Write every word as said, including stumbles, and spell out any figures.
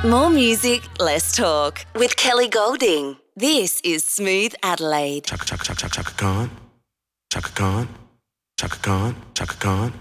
More music, less talk with Kelly Golding. This is Smooth Adelaide. Chaka chaka chaka chaka Khan, Chaka Khan, Chaka Khan, Chaka Khan.